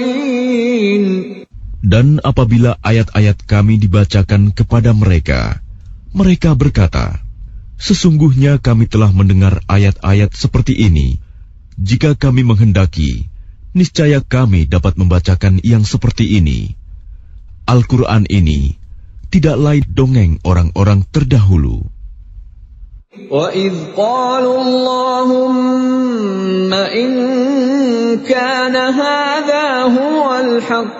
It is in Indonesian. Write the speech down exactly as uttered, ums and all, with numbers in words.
Dan apabila ayat-ayat kami dibacakan kepada mereka, mereka berkata, sesungguhnya kami telah mendengar ayat-ayat seperti ini. Jika kami menghendaki, niscaya kami dapat membacakan yang seperti ini. Al-Quran ini tidak lain dongeng orang-orang terdahulu. وَإِذْ قَالُوا اللَّهُمَّ إِنْ كَانَ هَذَا هُوَ الْحَقُّ